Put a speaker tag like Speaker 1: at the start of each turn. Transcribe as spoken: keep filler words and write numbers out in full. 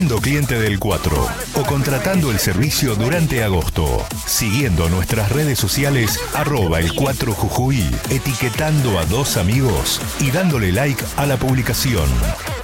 Speaker 1: Siendo cliente del cuatro o contratando el servicio durante agosto, siguiendo nuestras redes sociales arroba el cuatro Jujuy, etiquetando a dos amigos y dándole like a la publicación.